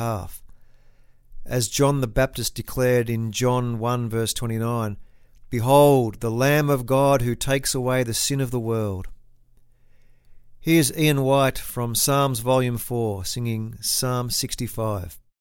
path. As John the Baptist declared in John 1 verse 29, "Behold, the Lamb of God who takes away the sin of the world." Here's Ian White from Psalms Volume 4 singing Psalm 65.